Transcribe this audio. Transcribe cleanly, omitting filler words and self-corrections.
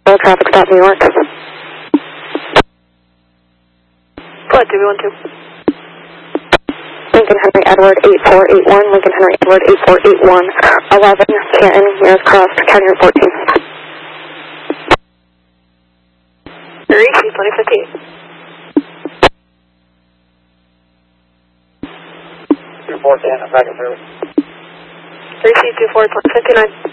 traffic stop, New York. What, 212? Lincoln Henry Edward 8481, Lincoln Henry Edward 8481, 11, Canton, nearest cross, County Route 14. 3C 2058. 2410, I'm back at service. 3C 24 2059.